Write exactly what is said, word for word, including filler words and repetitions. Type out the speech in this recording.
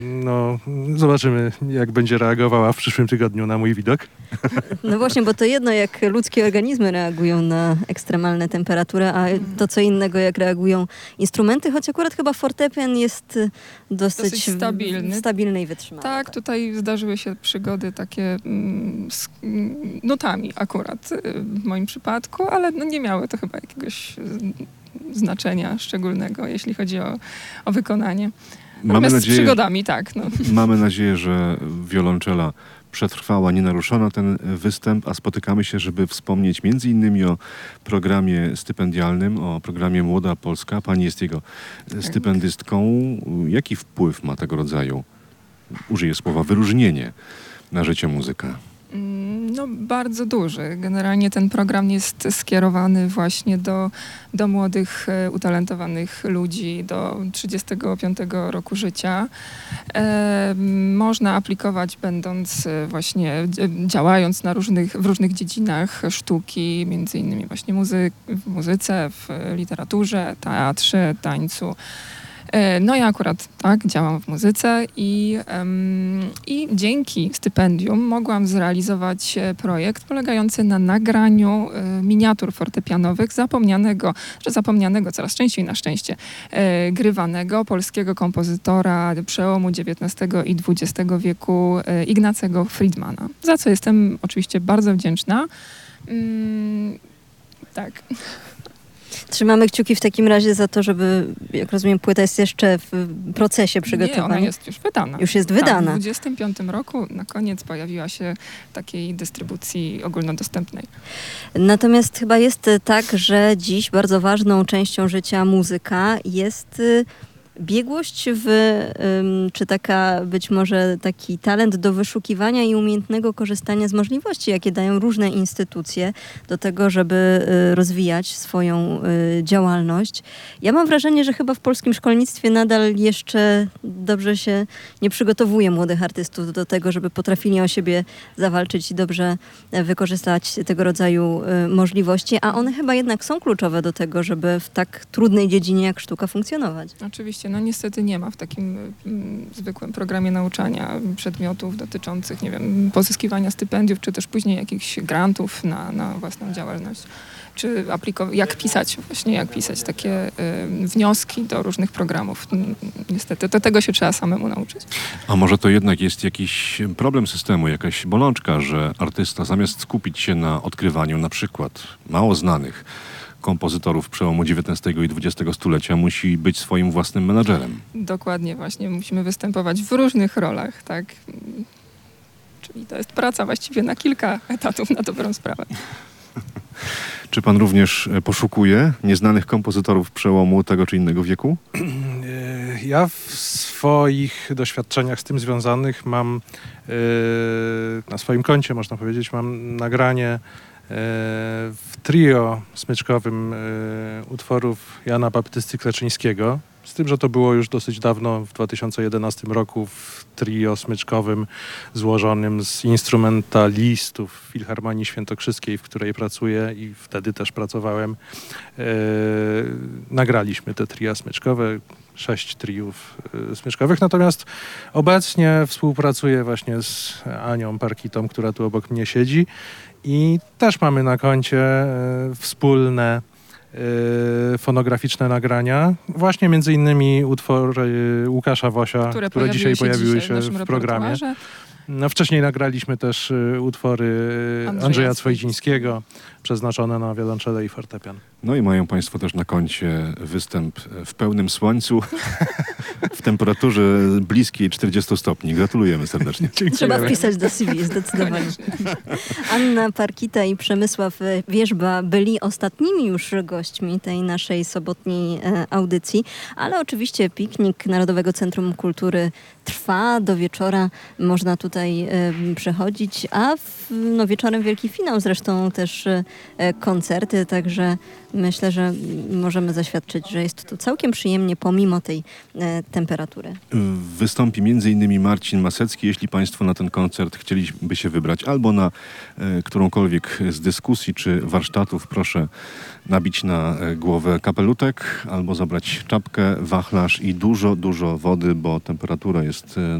No, zobaczymy, jak będzie reagowała w przyszłym tygodniu na mój widok. No właśnie, bo to jedno, jak ludzkie organizmy reagują na ekstremalne temperatury, a to co innego, jak reagują instrumenty, choć akurat chyba fortepian jest dosyć, Dosyć stabilny. stabilny i wytrzymały. Tak, tutaj zdarzyły się przygody takie mm, z mm, nutami akurat y, w moim przypadku, ale no nie miały to chyba jakiegoś y, znaczenia szczególnego, jeśli chodzi o, o wykonanie. Mamy Natomiast nadzieję, z przygodami, tak. No. mamy nadzieję, że wiolonczela przetrwała nienaruszona ten występ, a spotykamy się, żeby wspomnieć między innymi o programie stypendialnym, o programie Młoda Polska. Pani jest jego stypendystką. Jaki wpływ ma tego rodzaju, użyję słowa, wyróżnienie na życie muzyka? No bardzo duży. Generalnie ten program jest skierowany właśnie do, do młodych, e, utalentowanych ludzi do trzydziestego piątego roku życia. E, można aplikować będąc e, właśnie e, działając na różnych, w różnych dziedzinach sztuki, między innymi właśnie muzy- w muzyce, w literaturze, teatrze, tańcu. No ja akurat tak działam w muzyce i, um, i dzięki stypendium mogłam zrealizować projekt polegający na nagraniu e, miniatur fortepianowych zapomnianego, że zapomnianego coraz częściej na szczęście, e, grywanego polskiego kompozytora przełomu dziewiętnastego i dwudziestego wieku e, Ignacego Friedmana, za co jestem oczywiście bardzo wdzięczna. Mm, tak. Trzymamy kciuki w takim razie za to, żeby, jak rozumiem, płyta jest jeszcze w procesie przygotowania. Nie, ona jest już wydana. Już jest Tak, wydana. w dwudziestym piątym roku na koniec pojawiła się w takiej dystrybucji ogólnodostępnej. Natomiast chyba jest tak, że dziś bardzo ważną częścią życia muzyka jest y, biegłość w, ym, czy taka być może taki talent do wyszukiwania i umiejętnego korzystania z możliwości, jakie dają różne instytucje do tego, żeby y, rozwijać swoją y, działalność. Ja mam wrażenie, że chyba w polskim szkolnictwie nadal jeszcze dobrze się nie przygotowuje młodych artystów do tego, żeby potrafili o siebie zawalczyć i dobrze e, wykorzystać tego rodzaju y, możliwości, a one chyba jednak są kluczowe do tego, żeby w tak trudnej dziedzinie jak sztuka funkcjonować. Oczywiście, no niestety nie ma w takim mm, zwykłym programie nauczania przedmiotów dotyczących, nie wiem, pozyskiwania stypendiów, czy też później jakichś grantów na, na własną działalność. Czy apliko- jak pisać właśnie, jak pisać takie y, wnioski do różnych programów. Niestety, to tego się trzeba samemu nauczyć. A może to jednak jest jakiś problem systemu, jakaś bolączka, że artysta zamiast skupić się na odkrywaniu na przykład mało znanych kompozytorów przełomu dziewiętnastego i dwudziestego stulecia musi być swoim własnym menadżerem. Dokładnie, właśnie. Musimy występować w różnych rolach, tak? Czyli to jest praca właściwie na kilka etatów na dobrą sprawę. Czy pan również poszukuje nieznanych kompozytorów przełomu tego czy innego wieku? Ja w swoich doświadczeniach z tym związanych mam, yy, na swoim koncie można powiedzieć, mam nagranie w trio smyczkowym utworów Jana Baptysty Kleczyńskiego. Z tym, że to było już dosyć dawno, w dwa tysiące jedenastym roku, w trio smyczkowym złożonym z instrumentalistów Filharmonii Świętokrzyskiej, w której pracuję i wtedy też pracowałem. E, nagraliśmy te tria smyczkowe, sześć triów e, smyczkowych, natomiast obecnie współpracuję właśnie z Anią Parkitą, która tu obok mnie siedzi. I też mamy na koncie e, wspólne e, fonograficzne nagrania. Właśnie między innymi utwory Łukasza Wosia, które, które dzisiaj pojawiły się, się w, w programie. No, wcześniej nagraliśmy też y, utwory Andrzeja, Andrzeja Cwojdzińskiego, przeznaczone na wiolonczelę i fortepian. No i mają państwo też na koncie występ w pełnym słońcu, w temperaturze bliskiej czterdziestu stopni. Gratulujemy serdecznie. Trzeba wpisać do C V, zdecydowanie. Anna Parkita i Przemysław Wierzba byli ostatnimi już gośćmi tej naszej sobotniej e, audycji, ale oczywiście piknik Narodowego Centrum Kultury trwa do wieczora. Można tutaj e, przechodzić, a w, no, wieczorem wielki finał, zresztą też e, koncerty, także myślę, że możemy zaświadczyć, że jest tu całkiem przyjemnie pomimo tej e, temperatury. Wystąpi między innymi Marcin Masecki. Jeśli Państwo na ten koncert chcieliby się wybrać albo na e, którąkolwiek z dyskusji czy warsztatów, proszę nabić na e, głowę kapelutek albo zabrać czapkę, wachlarz i dużo, dużo wody, bo temperatura jest e,